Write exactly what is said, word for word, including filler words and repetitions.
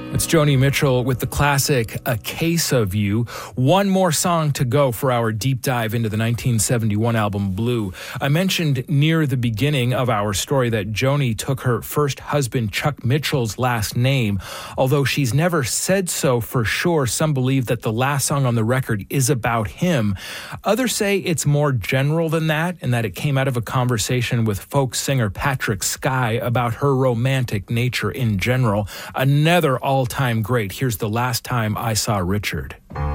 It's Joni Mitchell with the classic A Case of You. One more song to go for our deep dive into the nineteen seventy-one album Blue. I mentioned near the beginning of our story that Joni took her first husband Chuck Mitchell's last name. Although she's never said so for sure, some believe that the last song on the record is about him. Others say it's more general than that, and that it came out of a conversation with folk singer Patrick Skye about her romantic nature in general. Another all all-time great. Here's The Last Time I Saw Richard.